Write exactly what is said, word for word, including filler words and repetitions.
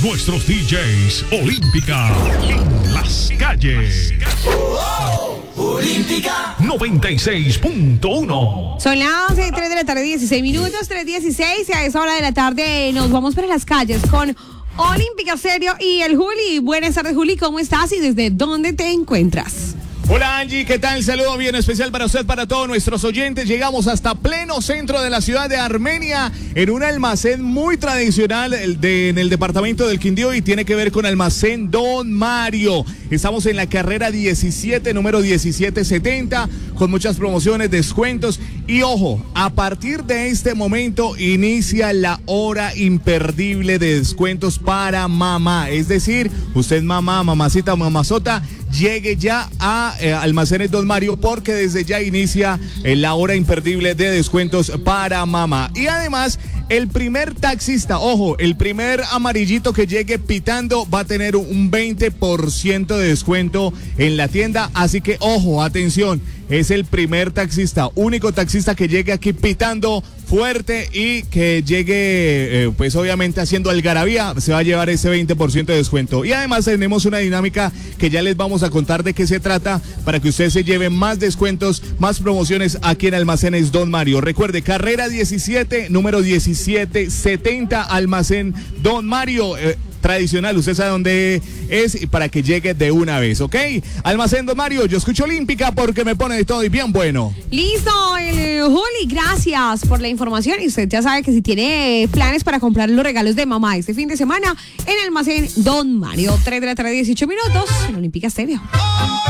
nuestros D Js Olímpica en las calles. Olímpica noventa y seis punto uno. Son las tres de la tarde, dieciséis minutos, tres dieciséis, y a esa hora de la tarde nos vamos para las calles con Olímpica Stereo y el Juli. Buenas tardes, Juli, ¿cómo estás y desde dónde te encuentras? Hola Angie, ¿qué tal? Saludo bien especial para usted, para todos nuestros oyentes. Llegamos hasta pleno centro de la ciudad de Armenia, en un almacén muy tradicional de, en el departamento del Quindío, y tiene que ver con Almacén Don Mario. Estamos en la carrera diecisiete, número diecisiete setenta, con muchas promociones, descuentos. Y ojo, a partir de este momento inicia la hora imperdible de descuentos para mamá. Es decir, usted mamá, mamacita, mamazota, llegue ya a eh, Almacenes Don Mario, porque desde ya inicia eh, la hora imperdible de descuentos para mamá. Y además, el primer taxista, ojo, el primer amarillito que llegue pitando va a tener un veinte por ciento de descuento en la tienda. Así que ojo, atención, es el primer taxista, único taxista que llegue aquí pitando fuerte y que llegue, eh, pues obviamente haciendo algarabía, se va a llevar ese veinte por ciento de descuento. Y además tenemos una dinámica que ya les vamos a contar de qué se trata, para que usted se lleve más descuentos, más promociones aquí en Almacenes Don Mario. Recuerde, carrera diecisiete, número diecisiete setenta, Almacén Don Mario. Eh, tradicional, usted sabe dónde es, y para que llegue de una vez, ¿ok? Almacén Don Mario, yo escucho Olímpica porque me pone de todo y bien bueno. Listo, el Juli, gracias por la información. Y usted ya sabe que si tiene planes para comprar los regalos de mamá este fin de semana, en Almacén Don Mario, tres de la tarde, dieciocho minutos, en Olímpica Stereo.